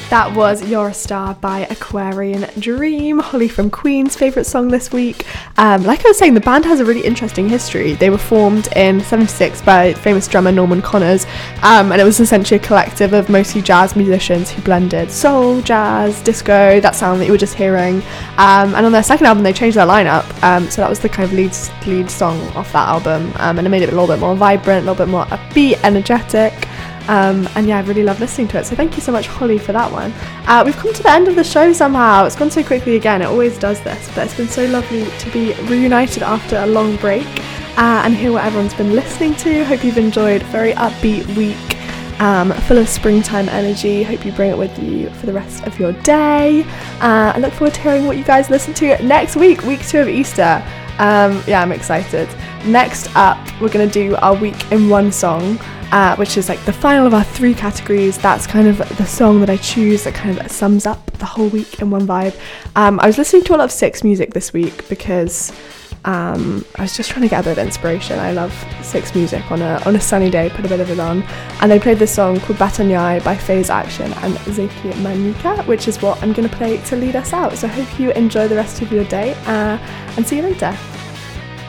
That was You're a Star by Aquarian Dream, Holly from Queen's favourite song this week. Like I was saying, the band has a really interesting history. They were formed in 76 by famous drummer Norman Connors, and it was essentially a collective of mostly jazz musicians who blended soul, jazz, disco, that sound that you were just hearing. And on their second album they changed their lineup, so that was the kind of lead song off that album, and it made it a little bit more vibrant, a little bit more upbeat, energetic. And yeah, I really love listening to it, so thank you so much, Holly, for that one. We've come to the end of the show somehow. It's gone so quickly again, it always does this, but it's been so lovely to be reunited after a long break and hear what everyone's been listening to. Hope you've enjoyed a very upbeat week, full of springtime energy. Hope you bring it with you for the rest of your day. I look forward to hearing what you guys listen to next week 2 of Easter. Yeah, I'm excited. Next up, we're going to do our week in one song, which is like the final of our 3 categories. That's kind of the song that I choose that kind of sums up the whole week in one vibe. I was listening to a lot of Six music this week because I was just trying to get a bit of inspiration. I love Six music on a sunny day, put a bit of it on, and they played this song called Batanyai by Phase Action and Zeki Manika, which is what I'm going to play to lead us out. So I hope you enjoy the rest of your day, and see you later.